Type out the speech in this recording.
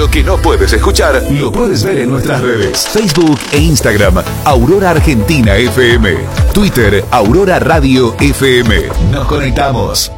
Lo que no puedes escuchar, lo puedes ver en nuestras redes. Facebook e Instagram, Aurora Argentina FM. Twitter, Aurora Radio FM. Nos conectamos.